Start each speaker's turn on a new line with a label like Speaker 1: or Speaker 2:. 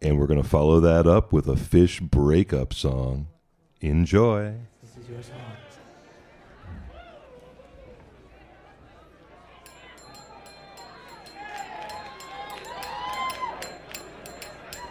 Speaker 1: And we're going to follow that up with a Fish breakup song. Enjoy.
Speaker 2: This is your song.